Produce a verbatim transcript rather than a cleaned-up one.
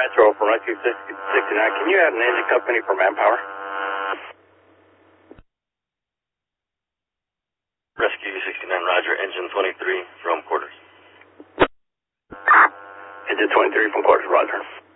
Metro for Rescue sixty-nine. Can you add an engine company for manpower? Rescue sixty-nine, roger. Engine twenty-three from quarters. Engine twenty-three from quarters, roger.